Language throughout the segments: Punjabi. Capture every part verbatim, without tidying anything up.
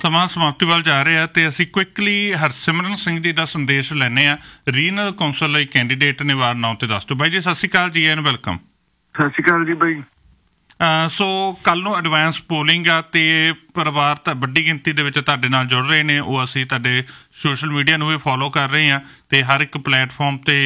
ਸਮਾਂ ਸਮਾਪਤੀ ਵੱਲ ਜਾ ਰਹੇ ਆ ਤੇ ਅਸੀਂ ਕੁਇਕਲੀ ਹਰਸਿਮਰਨ ਸਿੰਘ ਜੀ ਦਾ ਸੰਦੇਸ਼ ਲੈਂਦੇ ਆ। ਰੀਜਨਲ ਕੌਂਸਲ ਲਈ ਕੈਂਡੀਡੇਟ ਨੇ ਵਾਰਡ ਨੌ ਤੇ ਦਸ ਤੋਂ। ਬਾਈ ਜੀ ਸਤਿ ਸ਼੍ਰੀ ਅਕਾਲ ਜੀ, ਐਨ ਵੈਲਕਮ। ਸਤਿ ਸ਼੍ਰੀ ਅਕਾਲ ਜੀ ਬਾਈ। ਸੋ ਕੱਲ ਨੂੰ ਐਡਵਾਂਸ ਪੋਲਿੰਗ ਆ ਤੇ ਪਰਿਵਾਰ ਤਾਂ ਵੱਡੀ ਗਿਣਤੀ ਦੇ ਵਿੱਚ ਤੁਹਾਡੇ ਨਾਲ ਜੁੜ ਰਹੇ ਨੇ। ਉਹ ਅਸੀਂ ਤੁਹਾਡੇ ਸੋਸ਼ਲ ਮੀਡੀਆ ਨੂੰ ਵੀ ਫੋਲੋ ਕਰ ਰਹੇ ਹਾਂ ਤੇ ਹਰ ਇੱਕ ਪਲੇਟਫਾਰਮ ਤੇ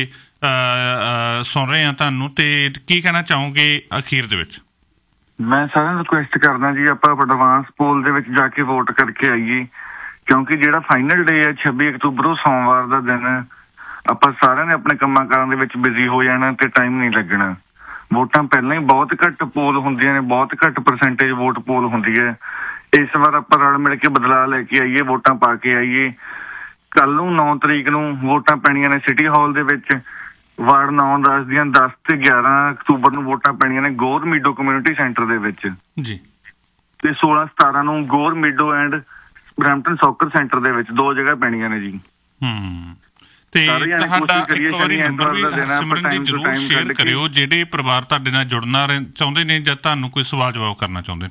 ਸੁਣ ਰਹੇ ਹਾਂ ਤੁਹਾਨੂੰ। ਤੇ ਕੀ ਕਹਿਣਾ ਚਾਹੋਗੇ ਅਖੀਰ ਦੇ ਵਿੱਚ? ਮੈਂ ਸਾਰਿਆਂ ਨੂੰ ਰਿਕੁਐਸਟ ਕਰਦਾ ਜੀ, ਆਪਾਂ ਐਡਵਾਂਸ ਪੋਲ ਦੇ ਵਿੱਚ ਜਾ ਕੇ ਵੋਟ ਕਰਕੇ ਆਈਏ, ਕਿਉਂਕਿ ਜਿਹੜਾ ਫਾਈਨਲ ਡੇ ਹੈ ਛੱਬੀ ਅਕਤੂਬਰ ਉਹ ਸੋਮਵਾਰ ਦਾ ਦਿਨ ਹੈ। ਆਪਾਂ ਸਾਰਿਆਂ ਨੇ ਆਪਣੇ ਕੰਮਾਂ ਕਾਰਾਂ ਦੇ ਵਿੱਚ ਬਿਜ਼ੀ ਹੋ ਜਾਣਾ ਤੇ ਟਾਈਮ ਨਹੀਂ ਲੱਗਣਾ। ਵੋਟਾਂ ਪਹਿਲਾਂ ਹੀ ਬਹੁਤ ਘੱਟ ਪੋਲ ਹੁੰਦੀਆਂ ਨੇ, ਬਹੁਤ ਘੱਟ ਪਰਸੈਂਟੇਜ ਵੋਟ ਪੋਲ ਹੁੰਦੀ ਹੈ। ਇਸ ਵਾਰ ਆਪਾਂ ਰਲ ਮਿਲ ਕੇ ਬਦਲਾਅ ਲੈ ਕੇ ਆਈਏ, ਵੋਟਾਂ ਪਾ ਕੇ ਆਈਏ। ਕੱਲ ਨੂੰ ਨੌ ਤਰੀਕ ਨੂੰ ਵੋਟਾਂ ਪੈਣੀਆਂ ਨੇ ਸਿਟੀ ਹਾਲ ਦੇ ਵਿੱਚ। ਵਾਰਡ ਨੌ ਦਸ ਦੀਆਂ ਦਸ ਤੇ ਗਿਆਰਾਂ ਅਕਤੂਬਰ ਨੂੰ ਵੋਟਾਂ ਪੈਣੀਆਂ ਨੇ ਗੋਰ ਮੀਡੋ ਕਮਿਊਨਿਟੀ ਸੈਂਟਰ ਦੇ ਵਿੱਚ ਜੀ, ਤੇ ਸੋਲਾਂ ਸਤਾਰਾਂ ਨੂੰ ਗੋਰ ਮੀਡੋ ਐਂਡ ਬਰੈਂਪਟਨ ਸੌਕਰ ਸੈਂਟਰ ਦੇ ਵਿੱਚ ਦੋ ਜਗ੍ਹਾ ਪੈਣੀਆਂ ਨੇ ਜੀ। ਹੂੰ ਤੇ ਤੁਹਾਡਾ ਇੱਕ ਵਾਰੀ ਨੰਬਰ ਵੀ ਸਿਮਰਨ ਜੀ ਜ਼ਰੂਰ ਸ਼ੇਅਰ ਕਰਿਓ, ਜਿਹੜੇ ਪਰਿਵਾਰ ਤੁਹਾਡੇ ਨਾਲ ਜੁੜਨਾ ਚਾਹੁੰਦੇ ਨੇ ਜਾਂ ਤੁਹਾਨੂੰ ਕੋਈ ਸਵਾਲ ਜਵਾਬ ਕਰਨਾ ਚਾਹੁੰਦੇ ਨੇ।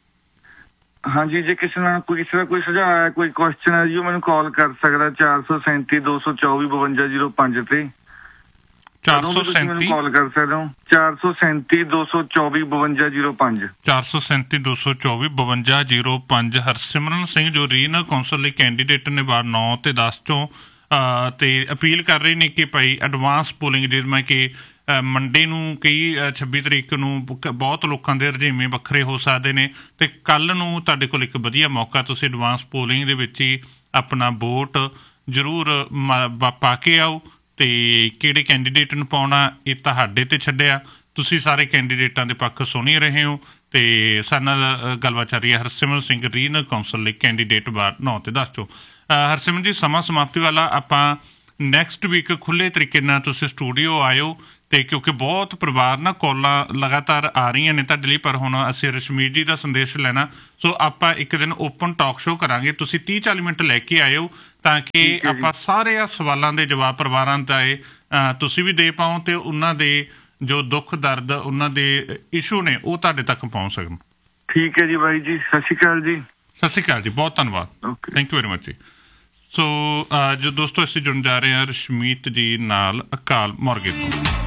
ਹਾਂਜੀ, ਜੇ ਕਿਸੇ ਨਾਲ ਕੋਈ ਕਿਸੇ ਦਾ ਕੋਈ ਸੁਝਾਅ ਹੈ, ਕੋਈ ਕੁਐਸਚਨ ਹੈ ਜੀ, ਉਹ ਮੈਨੂੰ ਕਾਲ ਕਰ ਸਕਦਾ ਚਾਰ ਸੌ ਸੈਂਤੀ ਦੋ ਸੌ ਚੌਵੀ ਬਵੰਜਾ ਜ਼ੀਰੋ ਪੰਜ ਤੇ। ਚਾਰ ਸੌ ਸੈਂਤੀ ਕਾਲ ਕਰ ਸਕਦੇ ਹੋ, ਚਾਰ ਸੌ ਸੈਂਤੀ ਦੋ ਸੌ ਚੌਵੀ ਬਵੰਜਾ ਜ਼ੀਰੋ ਪੰਜ ਚਾਰ ਸੌ ਸੈਂਤੀ ਦੋ ਸੌ ਚੌਵੀ ਬਵੰਜਾ ਜ਼ੀਰੋ ਪੰਜ। ਹਰਸਿਮਰਨ ਸਿੰਘ ਜੋ ਰੀਜਨਲ ਕੌਂਸਲ ਲਈ ਕੈਂਡੀਡੇਟ ਨੇ ਵਾਰਡ ਨੌ ਤੇ ਦਸ ਚੋਂ ਤੇ ਅਪੀਲ ਕਰ ਰਹੇ ਨੇ ਕਿ ਭਾਈ ਐਡਵਾਂਸ ਪੋਲਿੰਗ, ਜਿਵੇਂ ਕਿ ਮੰਡੇ ਨੂੰ ਕਈ ਛੱਬੀ ਤਰੀਕ ਨੂੰ ਬਹੁਤ ਲੋਕਾਂ ਦੇ ਰੁਝੇਵੇਂ ਵੱਖਰੇ ਹੋ ਸਕਦੇ ਨੇ ਤੇ ਕੱਲ੍ਹ ਨੂੰ ਤੁਹਾਡੇ ਕੋਲ ਇੱਕ ਵਧੀਆ ਮੌਕਾ, ਤੁਸੀਂ ਐਡਵਾਂਸ ਪੋਲਿੰਗ ਦੇ ਵਿੱਚ ਹੀ ਆਪਣਾ ਵੋਟ ਜ਼ਰੂਰ ਪਾ ਕੇ ਆਓ। ਤੇ ਕਿਹੜੇ ਕੈਂਡੀਡੇਟ ਨੂੰ ਪਾਉਣਾ ਇਹ ਤੁਹਾਡੇ ਤੇ ਛੱਡਿਆ, ਤੁਸੀਂ ਸਾਰੇ ਕੈਂਡੀਡੇਟਾਂ ਦੇ ਪੱਖ ਸੁਣ ਹੀ ਰਹੇ ਹੋ। ਤੇ ਸਾਡੇ ਨਾਲ ਗੱਲਬਾਤ ਚੱਲ ਰਹੀ ਹੈ ਹਰਸਿਮਰਨ ਸਿੰਘ ਰੀਜਨਲ ਕੌਂਸਲ ਲਈ ਕੈਂਡੀਡੇਟ ਵਾਰਡ ਨੌ ਤੇ ਦਸ ਚੋਂ। ਹਰਸਿਮਰਨ ਜੀ ਸਮਾਂ ਸਮਾਪਤੀ ਵਾਲਾ, ਆਪਾਂ ਨੈਕਸਟ ਵੀਕ ਖੁੱਲ੍ਹੇ ਤਰੀਕੇ ਨਾਲ ਤੁਸੀਂ ਸਟੂਡੀਓ ਆਇਓ ਤੇ ਕਿਉਂਕਿ ਬਹੁਤ ਪਰਿਵਾਰ ਨਾ ਕਾਲਾਂ ਲਗਾਤਾਰ ਆ ਰਹੀਆਂ ਨੇ ਤੁਹਾਡੇ ਲਈ, ਪਰ ਹੁਣ ਅਸੀਂ ਰਸ਼ਮੀਤ ਜੀ ਦਾ ਸੰਦੇਸ਼ ਲੈਣਾ, ਸੋ ਆਪਾਂ ਇੱਕ ਦਿਨ ਓਪਨ ਟਾਕ ਸ਼ੋਅ ਕਰਾਂਗੇ। ਤੁਸੀਂ ਤੀਹ ਚਾਲੀ ਮਿੰਟ ਲੈ ਕੇ ਆਇਓ ਤਾਂ ਕਿ ਆਪਾਂ ਸਾਰੇ ਆ ਸਵਾਲਾਂ ਦੇ ਜਵਾਬ ਪਰਿਵਾਰਾਂ ਦਾ ਤੁਸੀਂ ਵੀ ਦੇ ਪਾਓ ਤੇ ਉਹਨਾਂ ਦੇ ਜੋ ਦੁੱਖ ਦਰਦ, ਉਹਨਾਂ ਦੇ ਇਸ਼ੂ ਨੇ ਉਹ ਤੁਹਾਡੇ ਤੱਕ ਪਹੁੰਚ ਸਕਣ। ਠੀਕ ਹੈ ਜੀ ਬਾਈ ਜੀ, ਸਤਿ ਸ਼੍ਰੀ ਅਕਾਲ ਜੀ। ਸਤਿ ਸ਼੍ਰੀ ਅਕਾਲ ਜੀ, ਬਹੁਤ ਧੰਨਵਾਦ, ਥੈਂਕ ਯੂ ਵੈਰੀ ਮਚ ਜੀ। ਸੋ ਜੋ ਦੋਸਤੋ ਅਸੀਂ ਜੁੜਨ ਜਾ ਰਹੇ ਹਾਂ ਰਸ਼ਮੀਤ ਜੀ ਨਾਲ ਅਕਾਲ ਮੋਰਗੇ ਤੋਂ।